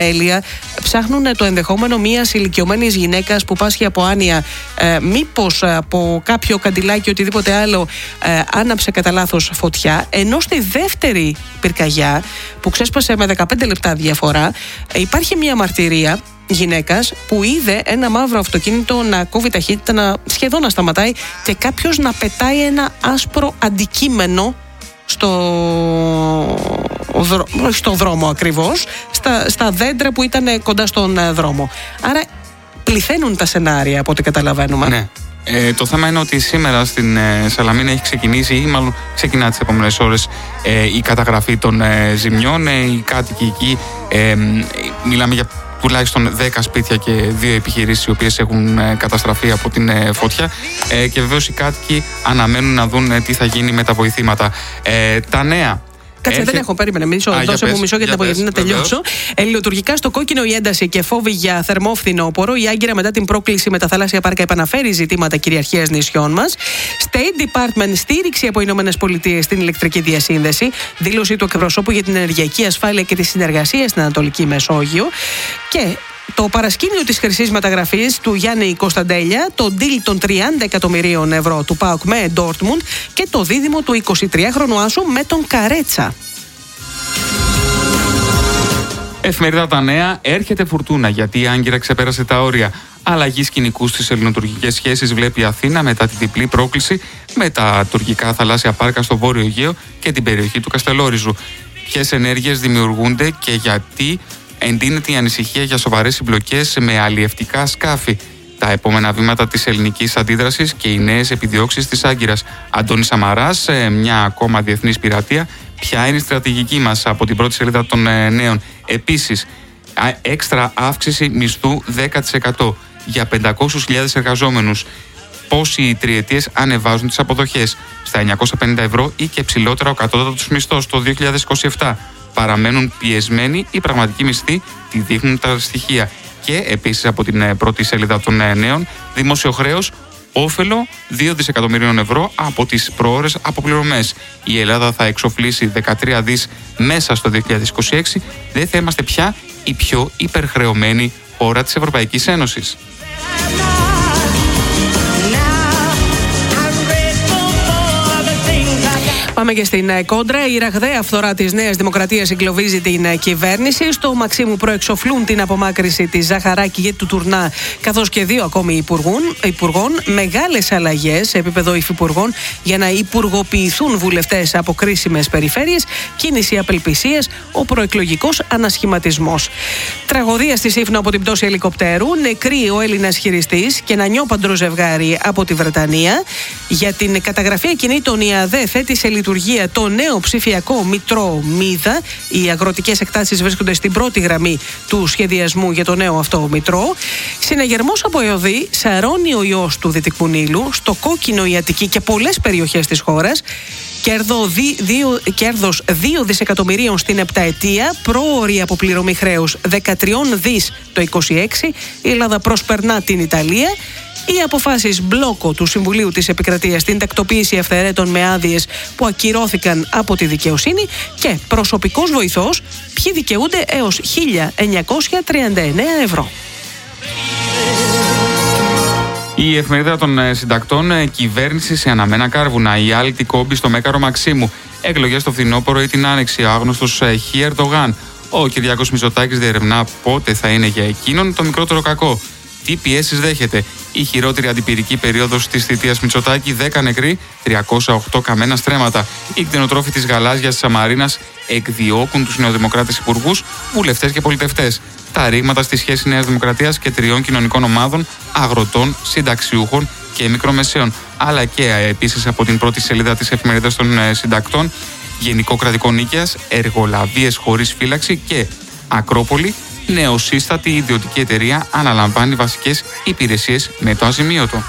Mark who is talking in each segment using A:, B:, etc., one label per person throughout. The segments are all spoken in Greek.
A: εμβέλεια. Ψάχνουν το ενδεχόμενο μιας ηλικιωμένης γυναίκας που πάσχει από άνοια, μήπως από κάποιο καντιλάκι, οτιδήποτε άλλο, άναψε κατά λάθος φωτιά. Ενώ στη δεύτερη πυρκαγιά, που ξέσπασε με 15 λεπτά διαφορά, υπάρχει μια μαρτυρία γυναίκας που είδε ένα μαύρο αυτοκίνητο να κόβει ταχύτητα, σχεδόν να σταματάει, και κάποιος να πετάει ένα άσπρο αντικείμενο στο δρόμο ακριβώς, στα δέντρα που ήταν κοντά στον δρόμο. Άρα πληθαίνουν τα σενάρια από ό,τι καταλαβαίνουμε.
B: Ναι. Το θέμα είναι ότι σήμερα στην Σαλαμίνα έχει ξεκινήσει, ή μάλλον ξεκινά τις επόμενες ώρες, η καταγραφή των ζημιών. Οι κάτοικοι εκεί, μιλάμε για τουλάχιστον 10 σπίτια και 2 επιχειρήσεις οι οποίες έχουν καταστραφεί από την φωτιά, και βεβαίως οι κάτοικοι αναμένουν να δουν τι θα γίνει με τα βοηθήματα. Τα νέα.
A: Κάτσε, δεν έχω, περίμενε. Δώσε μου μισό γιατί να τελειώσω. Ελληνοτουρκικά στο κόκκινο η ένταση και φόβοι για θερμόφθινόπορο. Η Άγκυρα μετά την πρόκληση με τα θαλάσσια πάρκα επαναφέρει ζητήματα κυριαρχίας νησιών μας. State Department, στήριξη από Ηνωμένες Πολιτείες στην ηλεκτρική διασύνδεση. Δήλωση του εκπροσώπου για την ενεργειακή ασφάλεια και τη συνεργασία στην Ανατολική Μεσόγειο. Και το παρασκήνιο της χρυσής μεταγραφής του Γιάννη Κωνσταντέλια, το deal των 30 εκατομμυρίων ευρώ του ΠΑΟΚ με Ντόρτμουντ και το δίδυμο του 23χρονου Άσου με τον Καρέτσα.
B: Εφημερίδα Τα Νέα. Έρχεται φουρτούνα γιατί η Άγκυρα ξεπέρασε τα όρια. Αλλαγή σκηνικού στις ελληνοτουρκικές σχέσεις βλέπει η Αθήνα μετά τη διπλή πρόκληση με τα τουρκικά θαλάσσια πάρκα στο Βόρειο Αιγαίο και την περιοχή του Καστελόριζου. Ποιες ενέργειες δημιουργούνται και γιατί εντείνεται η ανησυχία για σοβαρές συμπλοκές με αλλιευτικά σκάφη. Τα επόμενα βήματα της ελληνικής αντίδρασης και οι νέες επιδιώξεις της Άγκυρας. Αντώνης Σαμαράς, μια ακόμα διεθνής πειρατεία. Ποια είναι η στρατηγική μας, από την πρώτη σελίδα των Νέων. Επίσης, έξτρα αύξηση μισθού 10% για 500.000 εργαζόμενους. Πώς οι τριετίες ανεβάζουν τις αποδοχές στα 950 ευρώ ή και ψηλότερα ο κατώτατος μισθός το 2027. Παραμένουν πιεσμένοι, οι πραγματικοί μισθοί τη δείχνουν τα στοιχεία. Και επίσης από την πρώτη σελίδα των Νέων, δημόσιο χρέος, όφελο 2 δισεκατομμυρίων ευρώ από τις προώρες αποπληρωμές. Η Ελλάδα θα εξοφλήσει 13 δις μέσα στο 2026. Δεν θα είμαστε πια η πιο υπερχρεωμένη χώρα της Ευρωπαϊκής Ένωσης.
A: Πάμε και στην κόντρα. Η ραγδαία φθορά της Νέας Δημοκρατίας συγκλωβίζει την κυβέρνηση. Στο Μαξίμου προεξοφλούν την απομάκρυνση της Ζαχαράκη και του Τουρνά, καθώς και 2 ακόμη υπουργών. Μεγάλες αλλαγές σε επίπεδο υφυπουργών για να υπουργοποιηθούν βουλευτές από κρίσιμες περιφέρειες. Κίνηση απελπισίας, ο προεκλογικός ανασχηματισμός. Τραγωδία στη Σύφνο από την πτώση ελικοπτέρου. Νεκρή ο Έλληνας χειριστής και ένα νιόπαντρο ζευγάρι από τη Βρετανία. Για την καταγραφή ακινήτων η ΑΔΕ θέτει σε λειτουργία το νέο ψηφιακό Μητρό Μίδα. Οι αγροτικές εκτάσεις βρίσκονται στην πρώτη γραμμή του σχεδιασμού για το νέο αυτό Μητρό. Συναγερμός από ΕΟΔΗ, σαρώνει ο ιός του Δυτικού Νείλου, στο κόκκινο η Αττική και πολλές περιοχές της χώρας. Κέρδος 2 δισεκατομμυρίων στην επταετία, πρόωρη αποπληρωμή χρέους 13 δις το 26. Η Ελλάδα προσπερνά την Ιταλία. Οι αποφάσεις μπλόκο του Συμβουλίου της Επικρατείας στην τακτοποίηση αυθαιρέτων με άδειες που ακυρώθηκαν από τη δικαιοσύνη και προσωπικός βοηθός, ποιοι δικαιούνται έως 1.939 ευρώ.
B: Η εφημερίδα των συντακτών, κυβέρνηση σε αναμένα κάρβουνα. Η άλυτη κόμπη στο Μέκαρο Μαξίμου. Εκλογές το φθινόπωρο ή την άνοιξη. Ο άγνωστος Χ. Ερντογάν. Ο Κυριάκος Μητσοτάκης διερευνά πότε θα είναι για εκείνον το μικρότερο κακό. Τι πιέσεις δέχεται. Η χειρότερη αντιπυρική περίοδος της θητείας Μητσοτάκη, 10 νεκροί, 308 καμένα στρέμματα. Οι κτηνοτρόφοι της Γαλάζιας της Σαμαρίνας εκδιώκουν τους νεοδημοκράτες υπουργούς, βουλευτές και πολιτευτές. Τα ρήγματα στη σχέση Νέας Δημοκρατίας και 3 κοινωνικών ομάδων, αγροτών, συνταξιούχων και μικρομεσαίων. Αλλά και επίσης από την πρώτη σελίδα της εφημερίδας των συντακτών, γενικό κρατικό νίκαιας, εργολαβίες χωρίς φύλαξη και Ακρόπολη. Νεοσύστατη ιδιωτική εταιρεία αναλαμβάνει βασικές υπηρεσίες με το αζημίωτο.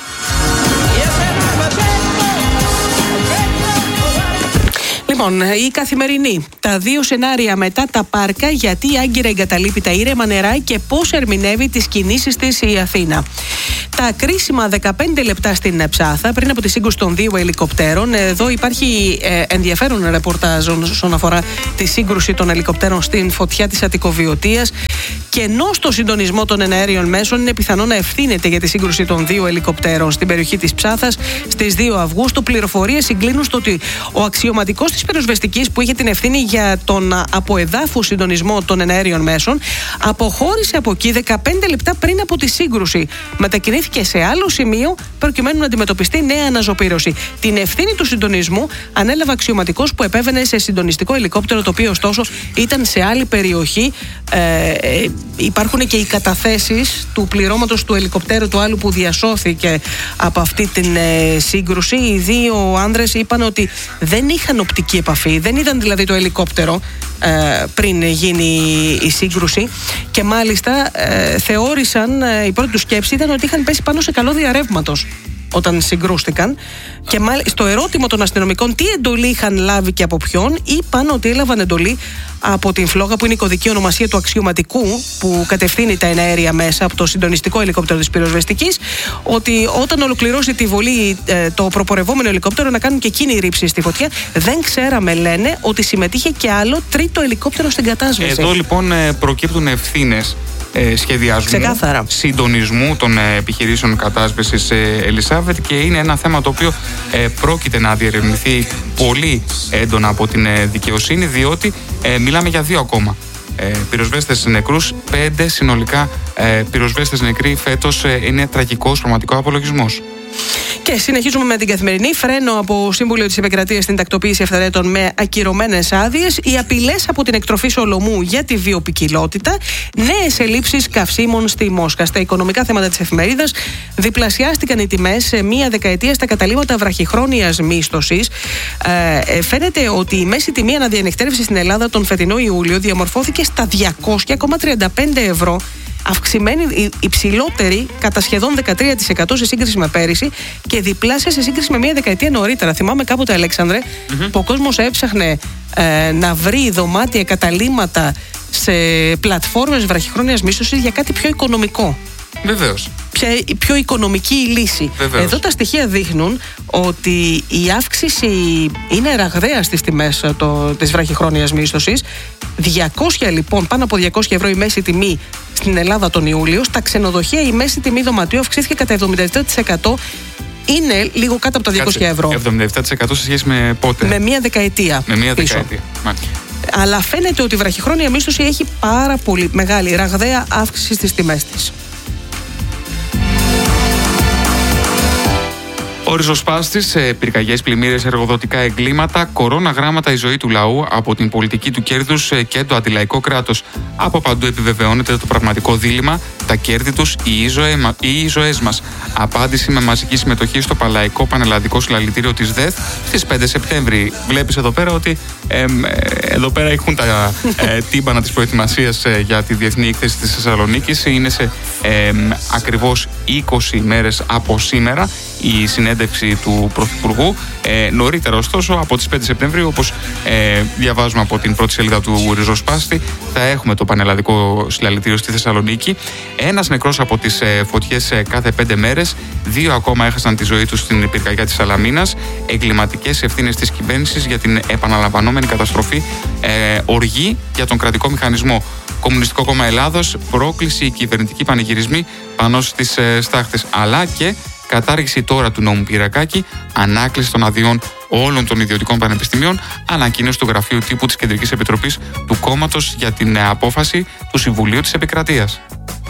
A: Λοιπόν, η Καθημερινή. Τα 2 σενάρια μετά τα πάρκα, γιατί η Άγκυρα εγκαταλείπει τα ήρεμα νερά και πώς ερμηνεύει τις κινήσεις της η Αθήνα. Τα κρίσιμα 15 λεπτά στην Ψάθα πριν από τη σύγκρουση των δύο ελικοπτέρων. Εδώ υπάρχει ενδιαφέρον ρεπορτάζ όσον αφορά τη σύγκρουση των ελικοπτέρων στην φωτιά της Αττικοβιωτίας. Και ενώ στο συντονισμό των εναέριων μέσων είναι πιθανό να ευθύνεται για τη σύγκρουση των δύο ελικοπτέρων στην περιοχή της Ψάθας στις 2 Αυγούστου, πληροφορίες συγκλίνουν στο ότι ο αξιωματικός της πυροσβεστικής που είχε την ευθύνη για τον αποεδάφου συντονισμό των εναέριων μέσων αποχώρησε από εκεί 15 λεπτά πριν από τη σύγκρουση. Μετακινήθηκε σε άλλο σημείο προκειμένου να αντιμετωπιστεί νέα αναζωπήρωση. Την ευθύνη του συντονισμού ανέλαβε αξιωματικός που επέβαινε σε συντονιστικό ελικόπτερο, το οποίο ωστόσο ήταν σε άλλη περιοχή. Υπάρχουν και οι καταθέσεις του πληρώματος του ελικοπτέρου του άλλου που διασώθηκε από αυτή την σύγκρουση. Οι δύο άνδρες είπαν ότι δεν είχαν οπτική επαφή, δεν είδαν δηλαδή το ελικόπτερο πριν γίνει η σύγκρουση, και μάλιστα θεώρησαν, η πρώτη του σκέψη ήταν ότι είχαν πέσει πάνω σε καλώδια ρεύματος όταν συγκρούστηκαν. Και στο ερώτημα των αστυνομικών τι εντολή είχαν λάβει και από ποιον, είπαν ότι έλαβαν εντολή από την Φλόγα, που είναι η κωδική ονομασία του αξιωματικού που κατευθύνει τα εναέρια μέσα από το συντονιστικό ελικόπτερο της πυροσβεστικής, ότι όταν ολοκληρώσει τη βολή το προπορευόμενο ελικόπτερο να κάνουν και εκείνη ρήψη στη φωτιά. Δεν ξέραμε, λένε, ότι συμμετείχε και άλλο τρίτο ελικόπτερο στην κατάσβεση.
B: Εδώ λοιπόν προκύπτουν ευθύνες σχεδιασμού,
A: ξεκάθαρα,
B: συντονισμού των επιχειρήσεων κατάσβεσης, Ελισάβετ, και είναι ένα θέμα το οποίο πρόκειται να διερευνηθεί πολύ έντονα από την δικαιοσύνη, διότι μιλάμε για 2 ακόμα πυροσβέστες νεκρούς, 5 συνολικά πυροσβέστες νεκροί φέτος. Είναι τραγικός πραγματικό απολογισμός.
A: Και συνεχίζουμε με την καθημερινή. Φρένο από Σύμβουλο της Επικρατείας στην τακτοποίηση ευθερέτων με ακυρωμένες άδειες. Οι απειλές από την εκτροφή Σολομού για τη βιοποικιλότητα. Νέες ελλείψεις καυσίμων στη Μόσχα. Στα οικονομικά θέματα της εφημερίδας, διπλασιάστηκαν οι τιμές σε μία δεκαετία στα καταλύματα βραχυχρόνιας μίσθωσης. Φαίνεται ότι η μέση τιμή αναδιανυκτέρευσης στην Ελλάδα τον φετινό Ιούλιο διαμορφώθηκε στα 200,35 ευρώ. Αυξημένη, υψηλότερη κατά σχεδόν 13% σε σύγκριση με πέρυσι και διπλάσια σε σύγκριση με μία δεκαετία νωρίτερα. Θυμάμαι κάποτε, Αλέξανδρε, που ο κόσμος έψαχνε να βρει δωμάτια, καταλύματα σε πλατφόρμες βραχυχρόνιας μίσθωσης για κάτι πιο οικονομικό.
B: Βεβαίως.
A: Πιο οικονομική η λύση.
B: Βεβαίως.
A: Εδώ τα στοιχεία δείχνουν ότι η αύξηση είναι ραγδαία στις τιμές της βραχυχρόνιας μίσθωσης. 200 λοιπόν, πάνω από 200 ευρώ η μέση τιμή στην Ελλάδα τον Ιούλιο. Στα ξενοδοχεία η μέση τιμή δωματίου αυξήθηκε κατά 77%. Είναι λίγο κάτω από τα 200 ευρώ.
B: 77% σε σχέση με πότε?
A: Με μία δεκαετία.
B: Με μία
A: πίσω.
B: δεκαετία. Μάλιστα.
A: Αλλά φαίνεται ότι η βραχυχρόνια μίσθωση έχει πάρα πολύ μεγάλη, ραγδαία αύξηση στις τιμές της.
B: Ο ριζοσπάστης, πυρκαγιές, πλημμύρες, εργοδοτικά εγκλήματα, κορώνα γράμματα η ζωή του λαού από την πολιτική του κέρδους και το αντιλαϊκό κράτος. Από παντού επιβεβαιώνεται το πραγματικό δίλημμα, τα κέρδη τους ή οι ζωές μας. Απάντηση με μαζική συμμετοχή στο Παλαϊκό Πανελλαδικό Συλλαλητήριο της ΔΕΘ στις 5 Σεπτέμβρη. Βλέπεις εδώ πέρα ότι εδώ πέρα έχουν τα τύμπανα της προετοιμασίας για τη Διεθνή Έκθεση της Θεσσαλονίκης. Είναι σε ακριβώς 20 μέρες από σήμερα η συνέντευξη του Πρωθυπουργού. Νωρίτερα, ωστόσο, από τις 5 Σεπτεμβρίου, όπως διαβάζουμε από την πρώτη σελίδα του ριζοσπάστη, θα έχουμε το Πανελλαδικό Συλλαλητήριο στη Θεσσαλονίκη. Ένας νεκρός από τις φωτιές κάθε 5 μέρες. 2 ακόμα έχασαν τη ζωή τους στην πυρκαγιά της Σαλαμίνας. Εγκληματικές ευθύνες της κυβέρνησης για την επαναλαμβανόμενη καταστροφή. Οργή για τον κρατικό μηχανισμό. Κομμουνιστικό Κόμμα Ελλάδος, πρόκληση, κυβερνητικοί πανηγυρισμοί πάνω στις στάχτες. Αλλά και κατάργηση τώρα του νόμου Πυρακάκη, ανάκληση των αδειών όλων των ιδιωτικών πανεπιστημίων, ανακοίνωση του Γραφείου Τύπου της Κεντρικής Επιτροπής του Κόμματος για την απόφαση του Συμβουλίου της Επικρατείας.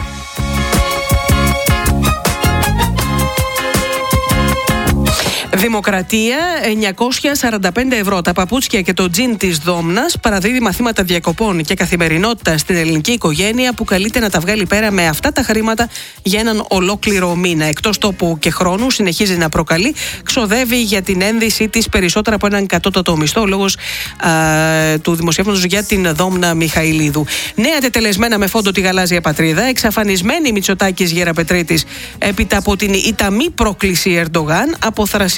A: Δημοκρατία, 945 ευρώ. Τα παπούτσια και το τζιν της Δόμνας παραδίδει μαθήματα διακοπών και καθημερινότητα στην ελληνική οικογένεια που καλείται να τα βγάλει πέρα με αυτά τα χρήματα για έναν ολόκληρο μήνα. Εκτός τόπου και χρόνου, συνεχίζει να προκαλεί, ξοδεύει για την ένδυση της περισσότερα από έναν κατώτατο μισθό, λόγος του δημοσιεύματος για την Δόμνα Μιχαηλίδου. Νέα τετελεσμένα με φόντο τη γαλάζια πατρίδα, εξαφανισμένη Μητσοτάκης Γεραπετρίτης έπειτα από την ηταμή πρόκληση Ερντογάν, αποθρασιασμένη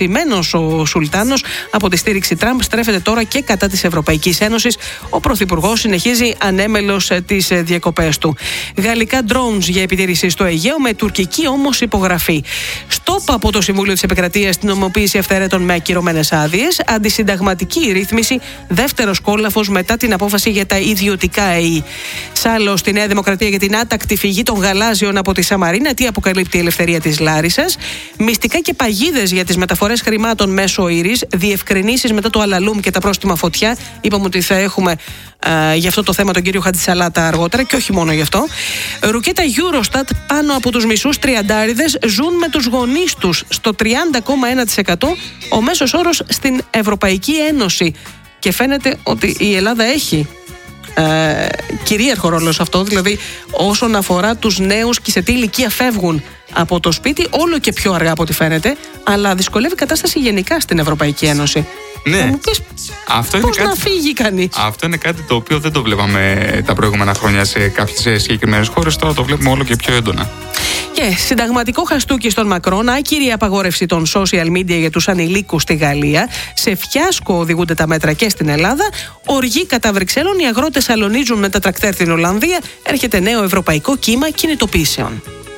A: Απολυσημένος ο Σουλτάνος από τη στήριξη Τραμπ, στρέφεται τώρα και κατά της Ευρωπαϊκής Ένωσης. Ο Πρωθυπουργός συνεχίζει ανέμελος τις διακοπές του. Γαλλικά drones για επιτήρηση στο Αιγαίο, με τουρκική όμως υπογραφή. Στόπ από το Συμβούλιο της Επικρατείας στην νομιμοποίηση αυθαίρετων με ακυρωμένες άδειες. Αντισυνταγματική ρύθμιση, δεύτερος κόλαφος μετά την απόφαση για τα ιδιωτικά ΕΗ. Σάλο στη Νέα Δημοκρατία για την άτακτη φυγή των γαλάζιων από τη Σαμαρίνα. Τι αποκαλύπτει η Ελευθερία της Λάρισσας. Μυστικά και παγίδες για τις μεταφορές χρημάτων μέσω ήρης. Διευκρινήσεις μετά το Αλαλούμ και τα πρόστιμα φωτιά. Είπαμε ότι θα έχουμε για αυτό το θέμα τον κύριο Χατζησαλάτα αργότερα και όχι μόνο γι' αυτό. Ρουκέτα Eurostat, πάνω από τους μισούς τριαντάριδες ζουν με τους γονείς τους, στο 30,1% ο μέσος όρος στην Ευρωπαϊκή Ένωση. Και φαίνεται ότι η Ελλάδα έχει κυρίαρχο ρόλο σε αυτό, δηλαδή όσον αφορά τους νέους και σε τι ηλικία φεύγουν από το σπίτι, όλο και πιο αργά από ό,τι φαίνεται, αλλά δυσκολεύει η κατάσταση γενικά στην Ευρωπαϊκή Ένωση.
B: Ναι.
A: Θα μου πεις πώς να φύγει κανείς.
B: Αυτό είναι κάτι το οποίο δεν το βλέπαμε τα προηγούμενα χρόνια σε κάποιες συγκεκριμένες χώρες, τώρα το βλέπουμε όλο και πιο έντονα.
A: Και συνταγματικό χαστούκι στον Μακρόν, άκυρη απαγόρευση των social media για τους ανηλίκους στη Γαλλία. Σε φιάσκο οδηγούνται τα μέτρα και στην Ελλάδα. Οργή κατά Βρυξέλλων, οι αγρότες αλωνίζουν με τα τρακτέρ στην Ολλανδία. Έρχεται νέο ευρωπαϊκό κύμα κινητοποίησεων.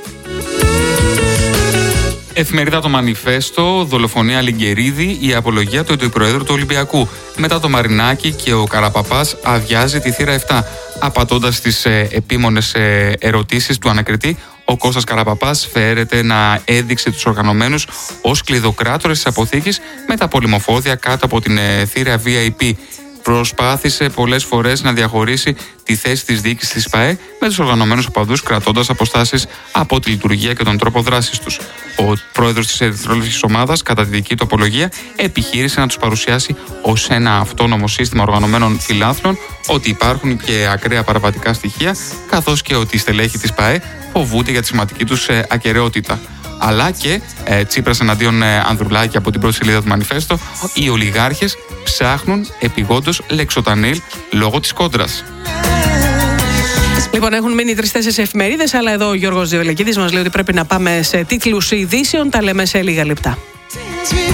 B: Εφημερίδα Το Μανιφέστο, δολοφονία Λιγκερίδη, η απολογία του Αντιπροέδρου του Ολυμπιακού. Μετά το Μαρινάκι και ο Καραπαπάς αδειάζει τη θύρα 7. Απαντώντας στις επίμονες ερωτήσεις του ανακριτή, ο Κώστας Καραπαπάς φέρεται να έδειξε τους οργανωμένους ως κλειδοκράτορες της αποθήκης με τα πολυμοφόδια κάτω από την θύρα VIP. Προσπάθησε πολλές φορές να διαχωρίσει τη θέση της διοίκησης της ΠΑΕ με τους οργανωμένους οπαδούς, κρατώντας αποστάσεις από τη λειτουργία και τον τρόπο δράσης τους. Ο πρόεδρος της ερυθρόλευκης ομάδας, κατά τη δική του απολογία, επιχείρησε να τους παρουσιάσει ως ένα αυτόνομο σύστημα οργανωμένων φιλάθλων, ότι υπάρχουν και ακραία παραβατικά στοιχεία, καθώς και ότι οι στελέχοι της ΠΑΕ φοβούνται για τη σημαντική τους ακεραιότητα. Αλλά και Τσίπρας εναντίον Ανδρουλάκη από την πρώτη σελίδα του Μανιφέστο, οι ολιγάρχες ψάχνουν επειγόντως λεξοτανίλ λόγω της κόντρας.
A: Λοιπόν, έχουν μείνει 3-4 εφημερίδες, αλλά εδώ ο Γιώργος Ζιβελεκίδης μας λέει ότι πρέπει να πάμε σε τίτλους ειδήσεων. Τα λέμε σε λίγα λεπτά.